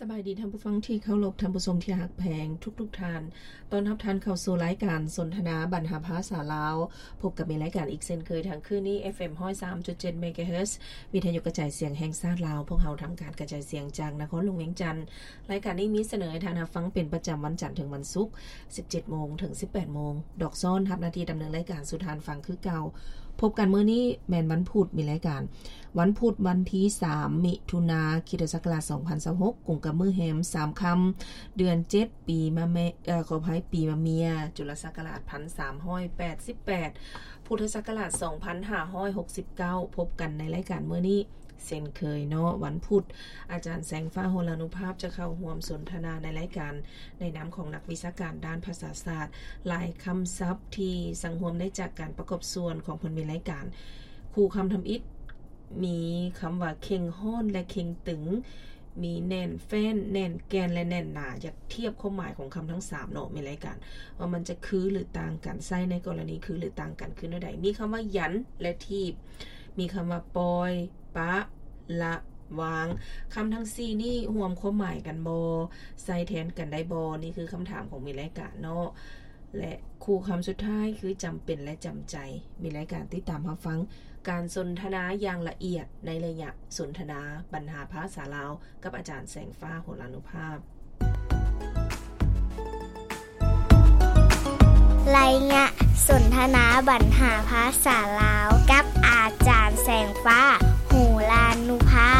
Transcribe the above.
บายดีท่านผู้ฟังที่เคารพท่านผู้ชมที่ฮักแพงทุกท่านต้อนรับท่านเข้าสู่รายการสนทนาบรรหาภาษาลาวพบกับมีรายการอีกเช่นเคยทางคืนนี้ FM 103.7 MHz วิทยุกระจายเสียงแห่งชาติลาวพวกเราทำการกระจายเสียงจากนครหลวงเวียงจันทน์รายการนี้มีเสนอให้ท่านรับฟังเป็นประจำวันจันทร์ถึงวันศุกร์ 17:00 นถึง 18:00 นดอกซ้อนรับหน้าที่ดำเนินรายการสู่ท่านฟังคือเก่าพบกันมื้อนี้แม่นวันพุธมีรายการวันพุธวันที่3มิถุนายนคริสตศักราช2026กุมกับมื้อแฮม3ค่ำเดือน7ปีมะเมขออภัยปีมะเมียจุลศักราช1388พุทธศักราช2569พบกันในรายการมื้อนี้เช่นเคยเนาะวันพุธอาจารย์แสงฟ้าโหรานุภาพจะเข้าร่วมสนทนาในรายการในนามของนักวิชาการด้านภาษาศาสตร์หลายคำศัพท์ที่สังรวมได้จากการประกอบส่วนของเพิ่นมีรายการคู่คำทำอิฐมีคำว่าเข่งห้อนและเข่งตึงมีแน่นแฟ้นแน่นแกนและแน่นหนาอยากเทียบความหมายของคำทั้ง3เนาะมีรายการว่ามันจะคือหรือต่างกันใช้ในกรณีคือหรือต่างกันคือใดมีคำว่ายันและทีบมีคำว่าปอยปะละวางคำทั้ง4นี่รวมความหมายกันบ่ใส่แทนกันได้บ่นี่คือคำถามของมีรายการเนาะและคู่คำสุดท้ายคือจำเป็นและจำใจมีรายการติดตามรับฟังการสนทนาอย่างละเอียดในระยะสนทนาบรรหาภาษาลาวกับอาจารย์แสงฟ้าโหรานุภาพรายงานสนทนาบรรหาภาษาลาวกับอาจารย์แสงฟ้าโหรานุภาพ